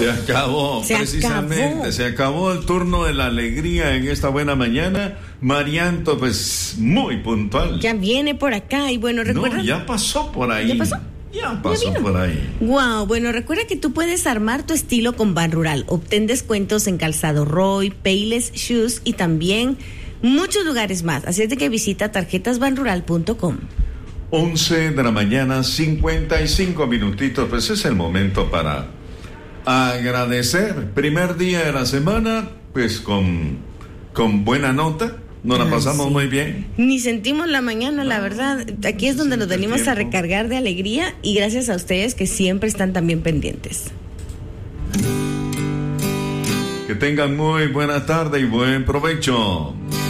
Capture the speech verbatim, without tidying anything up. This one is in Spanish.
Se acabó, se precisamente, acabó. se acabó el turno de la alegría en esta buena mañana. Marianto, pues, muy puntual. Ya viene por acá y bueno, recuerda... No, ya pasó por ahí. ¿Ya pasó? Ya pasó ¿Ya por ahí. Wow, bueno, recuerda que tú puedes armar tu estilo con Ban Rural. Obtén descuentos en Calzado Roy, Payless Shoes y también muchos lugares más. Así es de que visita tarjetas ban rural punto com. once de la mañana, cincuenta y cinco minutitos. Pues es el momento para agradecer. Primer día de la semana, pues con, con buena nota. Nos la Ay, pasamos sí. muy bien. Ni sentimos la mañana, la verdad. Aquí es donde nos siente el venimos a tiempo. recargar de alegría y gracias a ustedes que siempre están también pendientes. Que tengan muy buena tarde y buen provecho.